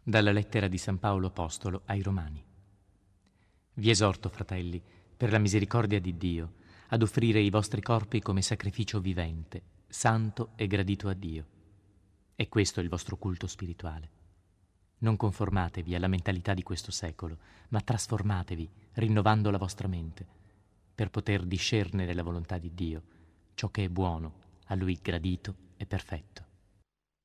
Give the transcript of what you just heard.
Dalla lettera di San Paolo Apostolo ai Romani. Vi esorto, fratelli, per la misericordia di Dio, ad offrire i vostri corpi come sacrificio vivente, santo e gradito a Dio. E questo è il vostro culto spirituale. Non conformatevi alla mentalità di questo secolo, ma trasformatevi, rinnovando la vostra mente, per poter discernere la volontà di Dio, ciò che è buono, a Lui gradito e perfetto.